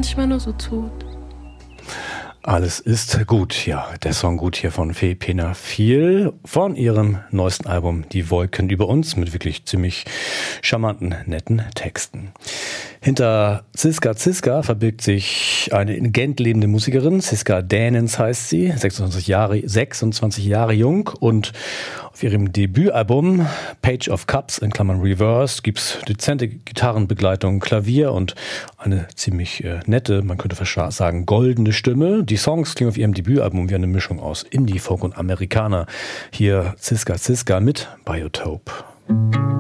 manchmal nur so tut. Alles ist gut, ja, der Song gut hier von Fee Penafil von ihrem neuesten Album Die Wolken über uns mit wirklich ziemlich charmanten, netten Texten. Hinter Ziska Ziska verbirgt sich eine in Gent lebende Musikerin, Ziska Dänens heißt sie, 26 Jahre jung, und auf ihrem Debütalbum Page of Cups in Klammern Reverse gibt's dezente Gitarrenbegleitung, Klavier und eine ziemlich nette, man könnte fast sagen, goldene Stimme. Die Songs klingen auf ihrem Debütalbum wie eine Mischung aus Indie, Folk und Amerikaner. Hier Ziska Ziska mit Biotope.